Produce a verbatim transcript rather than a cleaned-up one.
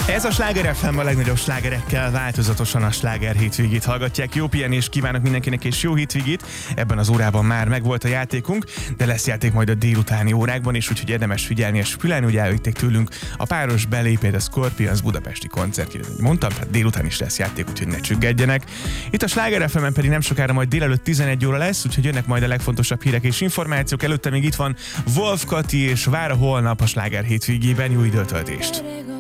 Ez a Sláger ef em, a legnagyobb slágerekkel változatosan a Sláger hétvégét hallgatják. Jó pihenést kívánok mindenkinek és jó hétvégét. Ebben az órában már megvolt a játékunk, de lesz játék majd a délutáni órákban is, úgyhogy érdemes figyelni és fülelni, hogy elvitték tőlünk a páros belépét a Scorpions budapesti koncertjére. Mondtam, tehát délután is lesz játék, úgyhogy ne csüggedjenek. Itt a Sláger ef emen pedig nem sokára majd délelőtt tizenegy óra lesz, úgyhogy jönnek majd a legfontosabb hírek és információk. Előtte még itt van Wolf Kati és vár a holnap a Sláger hétvégében. Jó időtöltést!